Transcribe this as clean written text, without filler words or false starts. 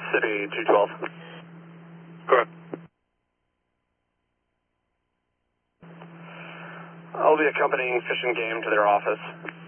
City 212. Correct. I'll be accompanying Fish and Game to their office.